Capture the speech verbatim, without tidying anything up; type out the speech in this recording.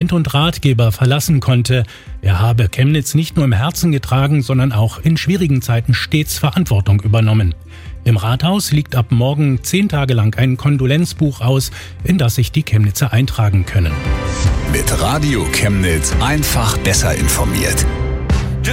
Freund und Ratgeber verlassen konnte. Er habe Chemnitz nicht nur im Herzen getragen, sondern auch in schwierigen Zeiten stets Verantwortung übernommen. Im Rathaus liegt ab morgen zehn Tage lang ein Kondolenzbuch aus, in das sich die Chemnitzer eintragen können. Mit Radio Chemnitz einfach besser informiert.